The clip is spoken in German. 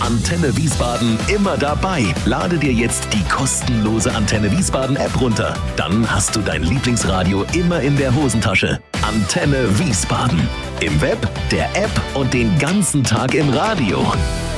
Antenne Wiesbaden immer dabei. Lade dir jetzt die kostenlose Antenne Wiesbaden App runter. Dann hast du dein Lieblingsradio immer in der Hosentasche. Antenne Wiesbaden. Im Web, der App und den ganzen Tag im Radio.